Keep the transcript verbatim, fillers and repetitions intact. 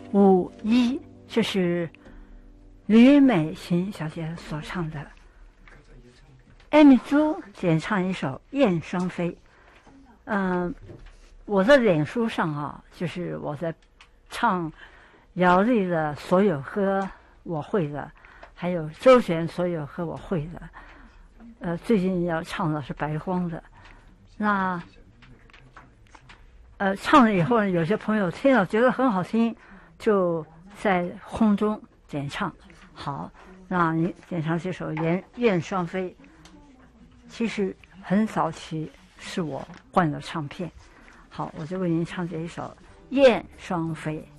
五一，这是吕美琴小姐所唱的。艾米珠演唱一首《燕双飞》。嗯、呃，我在脸书上啊，就是我在唱姚丽的所有歌我会的，还有周璇所有歌我会的。呃，最近要唱的是白光的。那呃，唱了以后呢，有些朋友听了觉得很好听，就在空中点唱。好，那你点唱这首《燕燕双飞》，其实很早期是我换的唱片。好，我就为您唱这一首《燕双飞》。